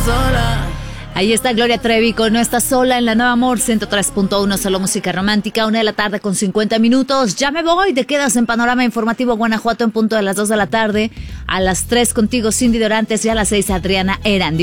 sola. Ahí está Gloria Trevi con No Estás Sola en La Nueva Amor 103.1, solo música romántica, 1:50 p.m. Ya me voy, te quedas en Panorama Informativo Guanajuato en punto de las 2 p.m. A las 3 contigo Cindy Dorantes y a las 6 Adriana Erandi.